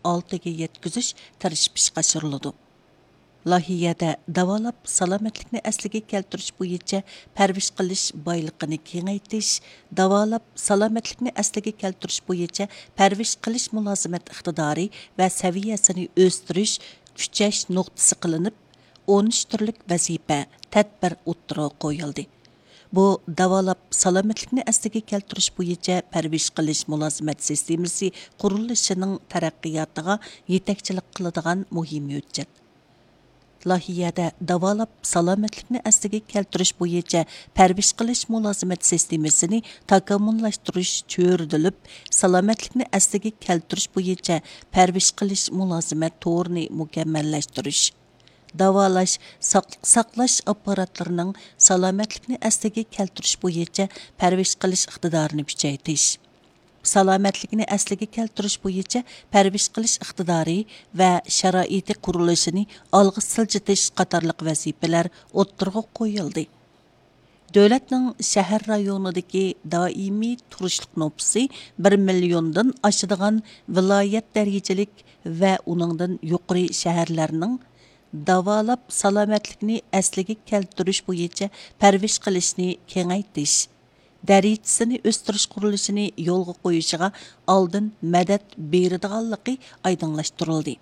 6ga yetkizish tirishib ishga oshiriladi. Lohiyada davolab salomatlikni asliga keltirish bo'yicha parvish qilish boyliqini kengaytirish, davolab salomatlikni asliga keltirish bo'yicha parvish qilish mulozimat iqtidori va saviyasini o'stirish kuchash nuqtasi qilinib, 13 turlik vazifa, tadbir o'ttirib qo'yildi. Bu davolab salomatlikni asliga keltirish bo'yicha parvish qilish mulozimat sistemasi qurilishining taraqqiyotiga yetakchilik qiladigan muhim hujjat. Lohiyada davolab salomatlikni asliga keltirish bo'yicha parvish qilish mulozimat sistemasini takomillashtirish cho'rdilib, salomatlikni asliga keltirish bo'yicha parvish qilish mulozimat to'rini mukammallashtirish. Davolash, saqlash apparatlarının salomatlikni asliga keltirish bo'yicha parvish qilish iqtidorini kuchaytirish. Salomatlikni asliga keltirish bo'yicha parvish qilish iqtidori va sharoiti qurilishini olg'a siljitish qatorliq vazifalar o'ttirg'a qo'yildi. Davlatning shahar rayonidagi doimiy turishlik nufusi 1 milliondan oshadigan viloyat darajalik va uningdan yuqori shaharlarning davolab salomatlikni asliga keltirish bo'yicha parvish qilishni kengaytirish, darajasini o'stirish qurilishini yo'lga qo'yishiga oldin madad beradiganligi oydinlashtirildi.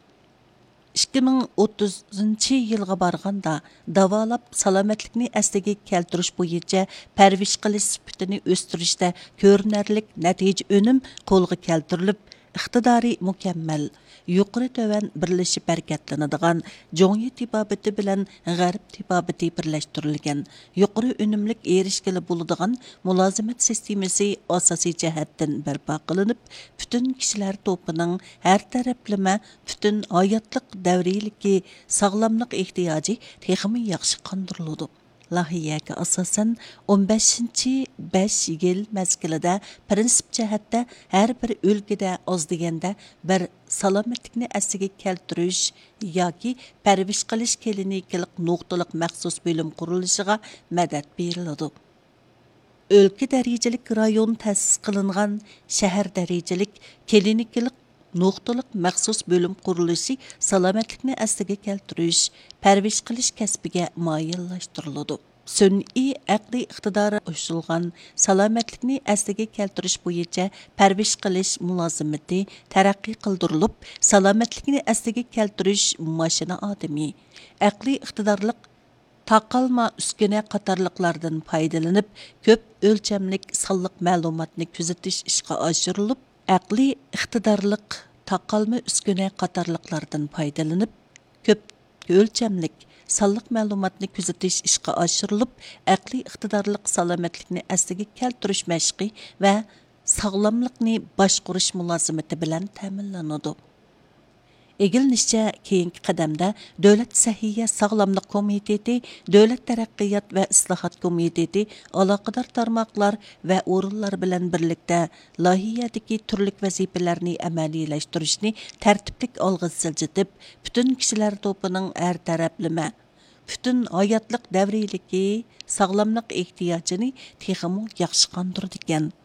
2030-yilga borganda davolab salomatlikni asliga keltirish bo'yicha parvish qilish sifatini o'stirishda ko'rinarli natija o'nim qo'lga keltirilib, iqtidori mukammal, yuqori töven birleşip hareketlenadigan Jo'ngi tibabeti bilan G'arb tibabeti birlashtirilgan, yuqori unumlik erishgili bo'ladigan mulozimat sistemasi asosiy jihatdan barpo qilinib, butun kishilar to'pining har taraflama butun hayotlik davriyligi sog'lomlik ehtiyoji texmi yaxshi qondiriladi. Loyihaga asosan 15 yil mezgilida prinsip jihatda har bir o'lkada oz deganda bir salomatlikni asliga keltirish yoki parvish qilish klinikalik nuqtaliq maxsus bo'lim qurilishiga madad beriladi. O'lka darajalik rayon ta'sis qilingan shahar darajalik klinikalik nuqtaliq maxsus bo'lim qurilishi salomatlikni asliga keltirish, parvish qilish kasbiga moyillashtiriladi. Sun'iy aqliy iqtidori qo'shilgan salomatlikni asliga keltirish bo'yicha parvish qilish mulozimati taraqqiy qildirilib, salomatlikni asliga keltirish mashina odami, aqliy iqtidorliq taqalma uskuna qatorliqlardan foydalanib, ko'p o'lchamlik sonliq ma'lumotni kuzatish ishga oshirilib, aqliy iqtidorliq taqalma uskuna qatorliqlardan foydalanib, ko'p o'lchamlik sonliq ma'lumotni kuzatish ishga oshirilib, aqliy iqtidorliq salomatlikni asliga keltirish mashqi va sog'lomlikni boshqarish mulozimati bilan ta'minlanadi. Egilinishcha, keyingi qadamda Davlat Sahiya Sog'lomlik komiteti, Davlat taraqqiyot va islohot komiteti aloqador tarmoqlar va o'rinlar bilan birlikda loyihadagi turli vazifalarni amaliylashtirish tartiblik olg'a siljitib, butun kishilar to'pining har taraflama butun hayotlik davriyligi sog'lomlik ehtiyojini texmo yaxshi qondirdi ekan.